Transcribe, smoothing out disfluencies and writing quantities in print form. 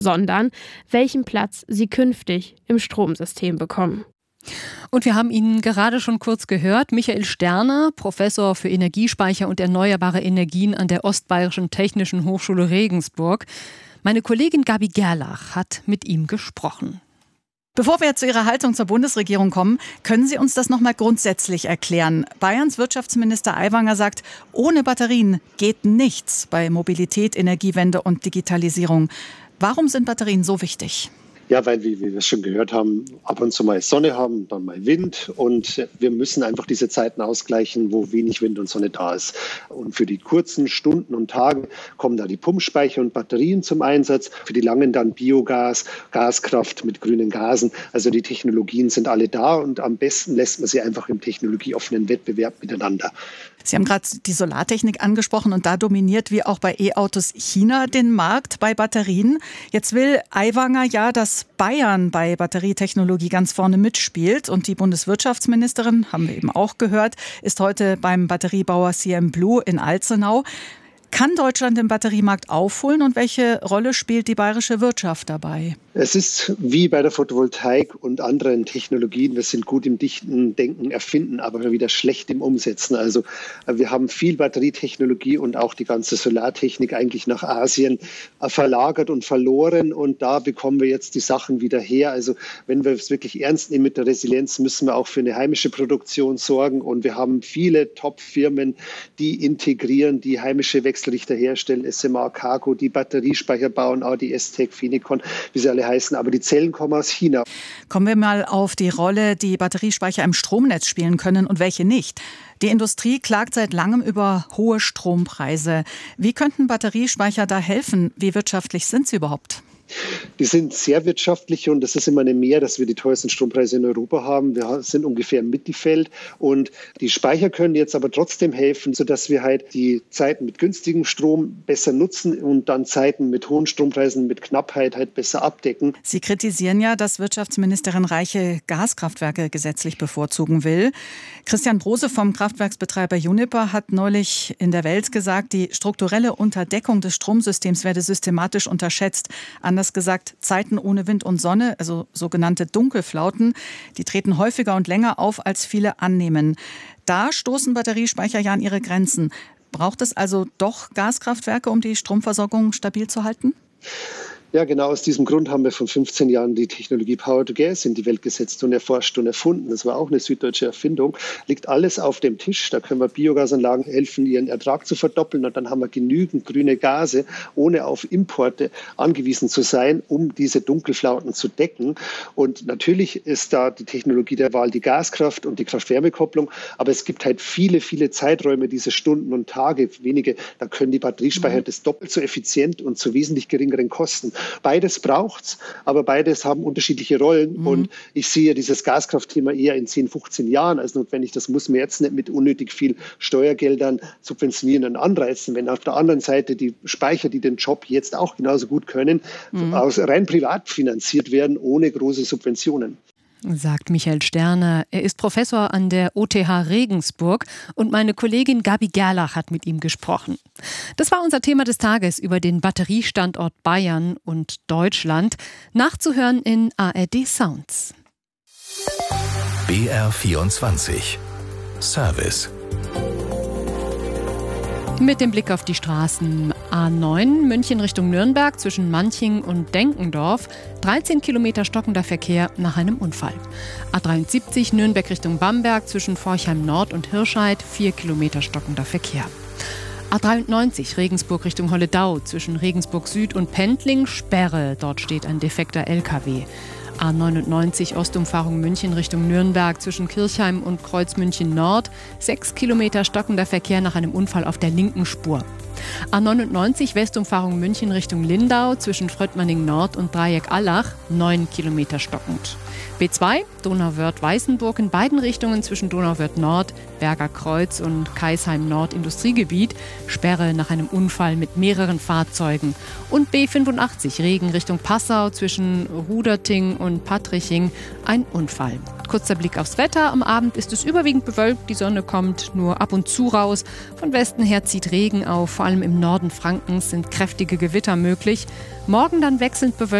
sondern welchen Platz sie künftig im Stromsystem bekommen. Und wir haben ihn gerade schon kurz gehört. Michael Sterner, Professor für Energiespeicher und erneuerbare Energien an der Ostbayerischen Technischen Hochschule Regensburg. Meine Kollegin Gabi Gerlach hat mit ihm gesprochen. Bevor wir zu Ihrer Haltung zur Bundesregierung kommen, können Sie uns das noch mal grundsätzlich erklären? Bayerns Wirtschaftsminister Aiwanger sagt, ohne Batterien geht nichts bei Mobilität, Energiewende und Digitalisierung. Warum sind Batterien so wichtig? Ja, weil, wie wir es schon gehört haben, ab und zu mal Sonne haben, dann mal Wind. Und wir müssen einfach diese Zeiten ausgleichen, wo wenig Wind und Sonne da ist. Und für die kurzen Stunden und Tage kommen da die Pumpspeicher und Batterien zum Einsatz. Für die langen dann Biogas, Gaskraft mit grünen Gasen. Also die Technologien sind alle da und am besten lässt man sie einfach im technologieoffenen Wettbewerb miteinander. Sie haben gerade die Solartechnik angesprochen und da dominiert wie auch bei E-Autos China den Markt bei Batterien. Jetzt will Aiwanger ja, dass Bayern bei Batterietechnologie ganz vorne mitspielt und die Bundeswirtschaftsministerin, haben wir eben auch gehört, ist heute beim Batteriebauer CM Blue in Alzenau. Kann Deutschland den Batteriemarkt aufholen und welche Rolle spielt die bayerische Wirtschaft dabei? Es ist wie bei der Photovoltaik und anderen Technologien. Wir sind gut im Dichten, Denken, Erfinden, aber wieder schlecht im Umsetzen. Also wir haben viel Batterietechnologie und auch die ganze Solartechnik eigentlich nach Asien verlagert und verloren. Und da bekommen wir jetzt die Sachen wieder her. Also wenn wir es wirklich ernst nehmen mit der Resilienz, müssen wir auch für eine heimische Produktion sorgen. Und wir haben viele Top-Firmen, die integrieren, die heimische Wechselrichter herstellen, SMA, Cargo, die Batteriespeicher bauen, Audi, S-Tech, Phonicon, wie sie alle heißen, aber die Zellen kommen aus China. Kommen wir mal auf die Rolle, die Batteriespeicher im Stromnetz spielen können und welche nicht. Die Industrie klagt seit langem über hohe Strompreise. Wie könnten Batteriespeicher da helfen? Wie wirtschaftlich sind sie überhaupt? Die sind sehr wirtschaftlich und es ist immer eine Mehr, dass wir die teuersten Strompreise in Europa haben. Wir sind ungefähr im Mittelfeld und die Speicher können jetzt aber trotzdem helfen, sodass wir halt die Zeiten mit günstigem Strom besser nutzen und dann Zeiten mit hohen Strompreisen, mit Knappheit halt besser abdecken. Sie kritisieren ja, dass Wirtschaftsministerin Reiche Gaskraftwerke gesetzlich bevorzugen will. Christian Brose vom Kraftwerksbetreiber Uniper hat neulich in der Welt gesagt, die strukturelle Unterdeckung des Stromsystems werde systematisch unterschätzt. Anders gesagt, Zeiten ohne Wind und Sonne, also sogenannte Dunkelflauten, die treten häufiger und länger auf, als viele annehmen. Da stoßen Batteriespeicher ja an ihre Grenzen. Braucht es also doch Gaskraftwerke, um die Stromversorgung stabil zu halten? Ja, genau aus diesem Grund haben wir vor 15 Jahren die Technologie Power to Gas in die Welt gesetzt und erforscht und erfunden. Das war auch eine süddeutsche Erfindung. Liegt alles auf dem Tisch. Da können wir Biogasanlagen helfen, ihren Ertrag zu verdoppeln. Und dann haben wir genügend grüne Gase, ohne auf Importe angewiesen zu sein, um diese Dunkelflauten zu decken. Und natürlich ist da die Technologie der Wahl die Gaskraft und die Kraft-Wärme-Kopplung. Aber es gibt halt viele, viele Zeiträume, diese Stunden und Tage, wenige. Da können die Batteriespeicher das doppelt so effizient und zu wesentlich geringeren Kosten. Beides braucht's, aber beides haben unterschiedliche Rollen. Und ich sehe dieses Gaskraftthema eher in 10, 15 Jahren als notwendig. Das muss man jetzt nicht mit unnötig viel Steuergeldern subventionieren und anreizen. Wenn auf der anderen Seite die Speicher, die den Job jetzt auch genauso gut können, aus rein privat finanziert werden, ohne große Subventionen. Sagt Michael Sterner. Er ist Professor an der OTH Regensburg und meine Kollegin Gabi Gerlach hat mit ihm gesprochen. Das war unser Thema des Tages über den Batteriestandort Bayern und Deutschland. Nachzuhören in ARD Sounds. BR24 Service. Mit dem Blick auf die Straßen A9 München Richtung Nürnberg zwischen Manching und Denkendorf 13 Kilometer stockender Verkehr nach einem Unfall. A73 Nürnberg Richtung Bamberg zwischen Forchheim Nord und Hirscheid 4 Kilometer stockender Verkehr. A93 Regensburg Richtung Holledau zwischen Regensburg Süd und Pendling Sperre. Dort steht ein defekter LKW. A99 Ostumfahrung München Richtung Nürnberg zwischen Kirchheim und Kreuz München Nord 6 Kilometer stockender Verkehr nach einem Unfall auf der linken Spur. A99 Westumfahrung München Richtung Lindau zwischen Fröttmanning Nord und Dreieck Allach 9 Kilometer stockend. B2 Donauwörth-Weißenburg in beiden Richtungen zwischen Donauwörth Nord, Berger Kreuz und Kaisheim Nord Industriegebiet Sperre nach einem Unfall mit mehreren Fahrzeugen. Und B85 Regen Richtung Passau zwischen Ruderting und Patriching ein Unfall. kurz der Blick aufs Wetter. Am Abend ist es überwiegend bewölkt, die Sonne kommt nur ab und zu raus. Von Westen her zieht Regen auf, vor allem im Norden Frankens sind kräftige Gewitter möglich. Morgen dann wechselnd bewölkt.